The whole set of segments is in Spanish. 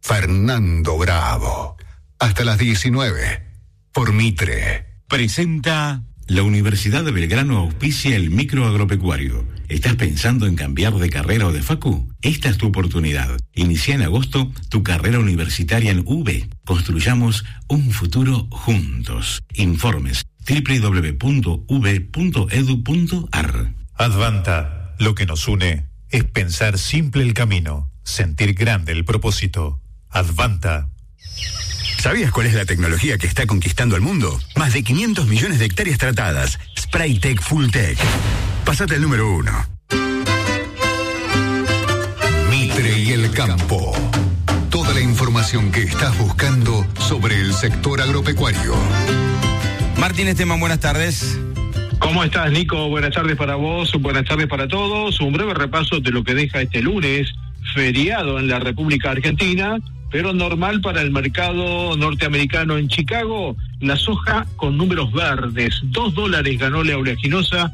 Fernando Bravo. Hasta las 19. Por Mitre. Presenta la Universidad de Belgrano auspicia el microagropecuario. ¿Estás pensando en cambiar de carrera o de facu? Esta es tu oportunidad. Inicia en agosto tu carrera universitaria en UB. Construyamos un futuro juntos. Informes www.ub.edu.ar. Advanta, lo que nos une es pensar simple el camino, sentir grande el propósito. Advanta. ¿Sabías cuál es la tecnología que está conquistando el mundo? Más de 500 millones de hectáreas tratadas. Spraytec Fulltech. Pásate al número 1. Mitre y el campo. Toda la información que estás buscando sobre el sector agropecuario. Martín Esteban, buenas tardes. ¿Cómo estás, Nico? Buenas tardes para vos, buenas tardes para todos. Un breve repaso de lo que deja este lunes, feriado en la República Argentina, pero normal para el mercado norteamericano. En Chicago, la soja con números verdes, $2 ganó la oleaginosa,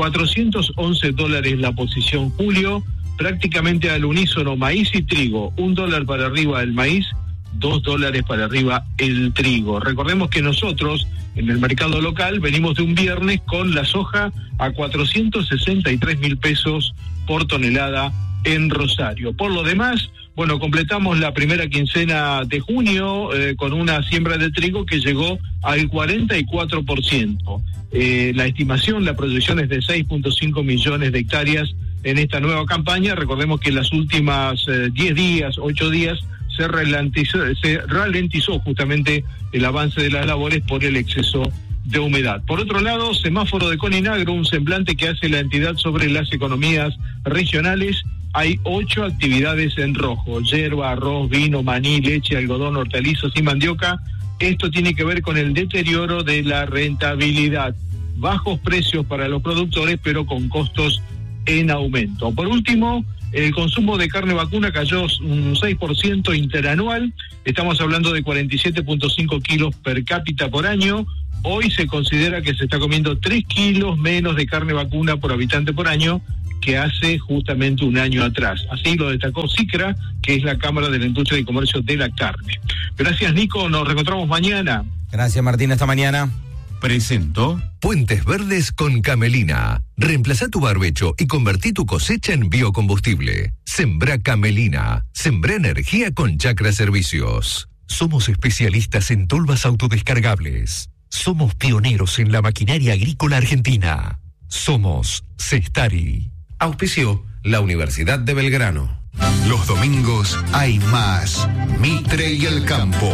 $411 la posición julio, prácticamente al unísono maíz y trigo, $1 para arriba el maíz, $2 para arriba el trigo. Recordemos que nosotros, en el mercado local, venimos de un viernes con la soja a 463.000 pesos por tonelada en Rosario. Por lo demás, bueno, completamos la primera quincena de junio con una siembra de trigo que llegó al 44%. La estimación, la proyección es de 6.5 millones de hectáreas en esta nueva campaña. Recordemos que en las últimas 10 días, 8 días, se ralentizó justamente el avance de las labores por el exceso de humedad. Por otro lado, semáforo de Coninagro, un semblante que hace la entidad sobre las economías regionales. Hay 8 actividades en rojo: yerba, arroz, vino, maní, leche, algodón, hortalizas y mandioca. Esto tiene que ver con el deterioro de la rentabilidad. Bajos precios para los productores, pero con costos en aumento. Por último, el consumo de carne vacuna cayó un 6% interanual. Estamos hablando de 47.5 kilos per cápita por año. Hoy se considera que se está comiendo 3 kilos menos de carne vacuna por habitante por año que hace justamente un año atrás. Así lo destacó CICRA, que es la Cámara de la Industria y Comercio de la Carne. Gracias, Nico. Nos reencontramos mañana. Gracias, Martín. Hasta mañana. Presentó Puentes Verdes con Camelina. Reemplazá tu barbecho y convertí tu cosecha en biocombustible. Sembrá Camelina. Sembrá energía con Chacra Servicios. Somos especialistas en tolvas autodescargables. Somos pioneros en la maquinaria agrícola argentina. Somos Cestari. Auspició la Universidad de Belgrano. Los domingos hay más Mitre y el campo.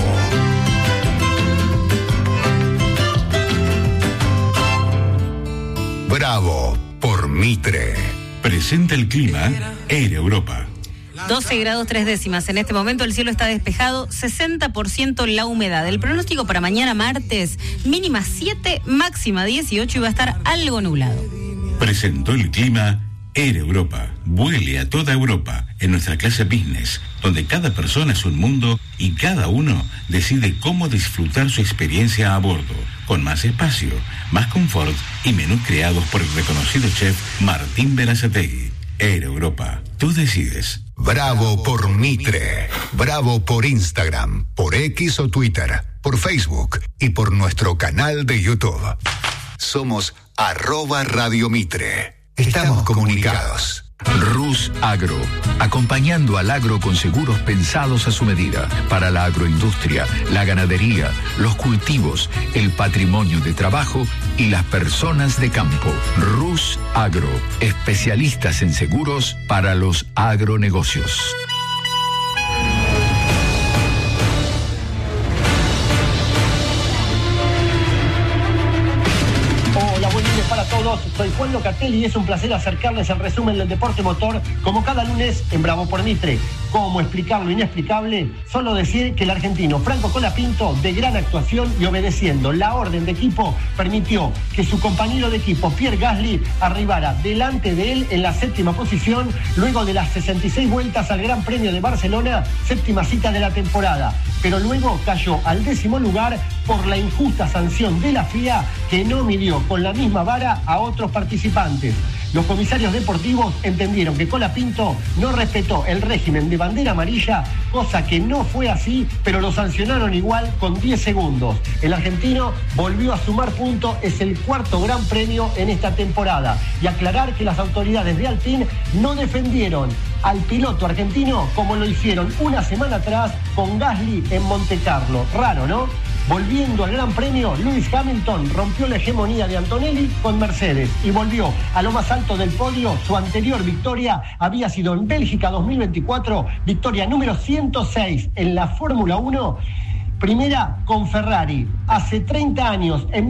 Bravo por Mitre. Presenta el clima Air Europa. 12 grados 3 décimas. En este momento el cielo está despejado, 60% la humedad. El pronóstico para mañana martes, mínima 7, máxima 18 y va a estar algo nublado. Presentó el clima Air Europa. Vuele a toda Europa en nuestra clase business, donde cada persona es un mundo y cada uno decide cómo disfrutar su experiencia a bordo, con más espacio, más confort y menús creados por el reconocido chef Martín Berazategui. Air Europa, tú decides. Bravo por Mitre. Bravo por Instagram, por X o Twitter, por Facebook y por nuestro canal de YouTube. Somos @Radio Mitre. Estamos comunicados. Rus Agro, acompañando al agro con seguros pensados a su medida, para la agroindustria, la ganadería, los cultivos, el patrimonio de trabajo y las personas de campo. Rus Agro, especialistas en seguros para los agronegocios. Para todos, soy Juan Locatelli y es un placer acercarles el resumen del deporte motor como cada lunes en Bravo por Mitre. ¿Cómo explicar lo inexplicable? Solo decir que el argentino Franco Colapinto, de gran actuación y obedeciendo la orden de equipo, permitió que su compañero de equipo Pierre Gasly arribara delante de él en la 7ª posición luego de las 66 vueltas al Gran Premio de Barcelona, 7ª cita de la temporada. Pero luego cayó al 10º lugar por la injusta sanción de la FIA, que no midió con la misma vara a otros participantes. Los comisarios deportivos entendieron que Colapinto no respetó el régimen de bandera amarilla, cosa que no fue así, pero lo sancionaron igual con 10 segundos. El argentino volvió a sumar puntos, es el cuarto gran premio en esta temporada. Y aclarar que las autoridades de Alpine no defendieron al piloto argentino como lo hicieron una semana atrás con Gasly en Montecarlo. Raro, ¿no? Volviendo al Gran Premio, Lewis Hamilton rompió la hegemonía de Antonelli con Mercedes y volvió a lo más alto del podio. Su anterior victoria había sido en Bélgica 2024, victoria número 106 en la Fórmula 1, primera con Ferrari. Hace 30 años, en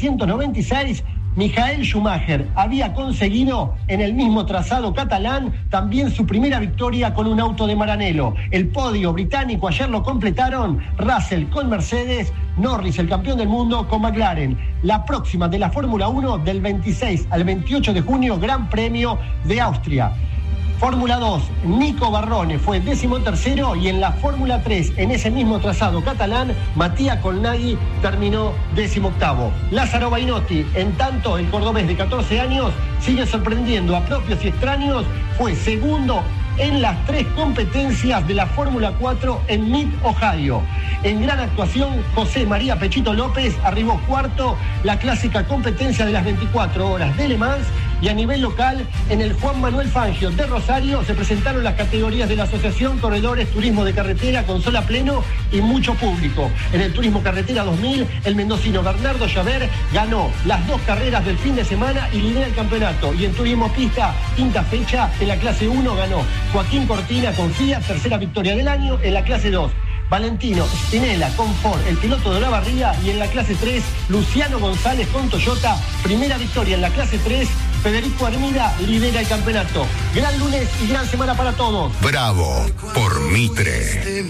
1996, Michael Schumacher había conseguido en el mismo trazado catalán también su primera victoria con un auto de Maranello. El podio británico ayer lo completaron Russell con Mercedes, Norris, el campeón del mundo, con McLaren. La próxima de la Fórmula 1 del 26 al 28 de junio, Gran Premio de Austria. Fórmula 2, Nico Barrone fue 13º y en la Fórmula 3, en ese mismo trazado catalán, Matías Colnaghi terminó 18º. Lázaro Bainotti, en tanto, el cordobés de 14 años, sigue sorprendiendo a propios y extraños, fue segundo en las 3 competencias de la Fórmula 4 en Mid, Ohio. En gran actuación, José María Pechito López arribó cuarto, la clásica competencia de las 24 horas de Le Mans. Y a nivel local, en el Juan Manuel Fangio de Rosario se presentaron las categorías de la Asociación Corredores Turismo de Carretera con sol a pleno y mucho público. En el Turismo Carretera 2000, el mendocino Bernardo Llaver ganó las 2 carreras del fin de semana y lidera el campeonato. Y en Turismo Pista, quinta fecha, en la clase 1 ganó Joaquín Cortina con Fiat, tercera victoria del año. En la clase 2, Valentino Spinella con Ford, el piloto de Olavarría. Y en la clase 3, Luciano González con Toyota, primera victoria en la clase 3. Federico Armida lidera el campeonato. Gran lunes y gran semana para todos. Bravo por Mitre.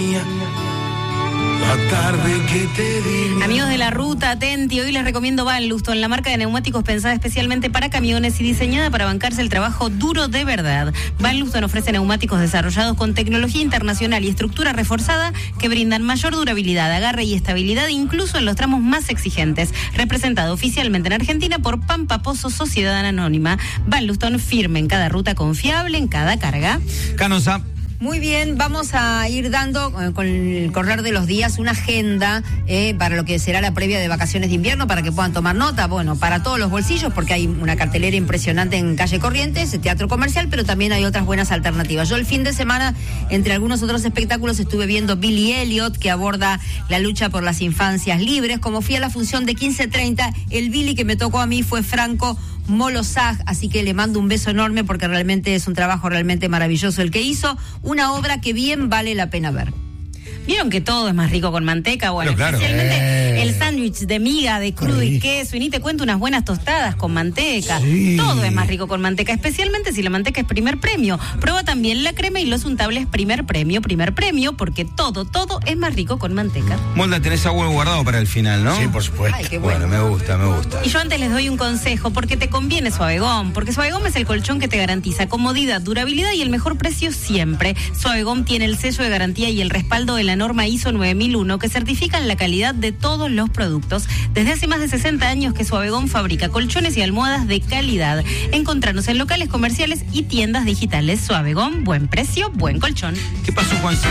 Amigos de la ruta, atenti, hoy les recomiendo Van Luston, la marca de neumáticos pensada especialmente para camiones y diseñada para bancarse el trabajo duro de verdad. Van Luston ofrece neumáticos desarrollados con tecnología internacional y estructura reforzada que brindan mayor durabilidad, agarre y estabilidad incluso en los tramos más exigentes. Representado oficialmente en Argentina por Pampa Pozo Sociedad Anónima. Van Luston, firme en cada ruta, confiable en cada carga. Canosa. Muy bien, vamos a ir dando con el correr de los días una agenda para lo que será la previa de vacaciones de invierno, para que puedan tomar nota, bueno, para todos los bolsillos, porque hay una cartelera impresionante en Calle Corrientes, teatro comercial, pero también hay otras buenas alternativas. Yo el fin de semana, entre algunos otros espectáculos, estuve viendo Billy Elliot, que aborda la lucha por las infancias libres. Como fui a la función de 15:30, el Billy que me tocó a mí fue Franco Molosag, así que le mando un beso enorme porque realmente es un trabajo realmente maravilloso el que hizo, una obra que bien vale la pena ver. ¿Vieron que todo es más rico con manteca? Bueno, claro, especialmente el sándwich de miga, de crudo y queso, y ni te cuento unas buenas tostadas con manteca. Sí. Todo es más rico con manteca, especialmente si la manteca es primer premio. Prueba también la crema y los untables primer premio, porque todo es más rico con manteca. Molda, tenés agua guardado para el final, ¿no? Sí, por supuesto. Ay, qué bueno. Me gusta. Y yo antes les doy un consejo, porque te conviene Suavegom, porque Suavegom es el colchón que te garantiza comodidad, durabilidad y el mejor precio siempre. Suavegom tiene el sello de garantía y el respaldo de la norma ISO 9001 que certifican la calidad de todos los productos. Desde hace más de 60 años que Suavegom fabrica colchones y almohadas de calidad. Encontrarnos en locales comerciales y tiendas digitales. Suavegom, buen precio, buen colchón. ¿Qué pasó, Juan?